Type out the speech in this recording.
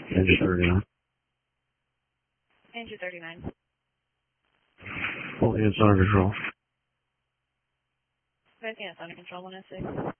Engine 39. Engine 39. All hands under control. Both hands under control, 106.